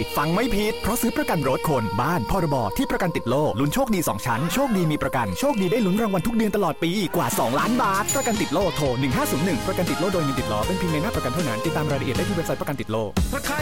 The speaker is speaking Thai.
ฟังไม่ผิดเพราะซื้อประกันรถคนบ้านพรบที่ประกันติดโลลุ้นโชคดี2ชั้นโชคดีมีประกันโชคดีได้ลุ้นรางวัลทุกเดือนตลอดปีกว่า2ล้านบาทประกันติดโลโทร1501ประกันติดโลโดยมีติดล้อเป็นเพียงในหน้าประกันเท่านั้นติดตามรายละเอียดได้ที่เว็บไซต์ประกันติดโลถ้าใคร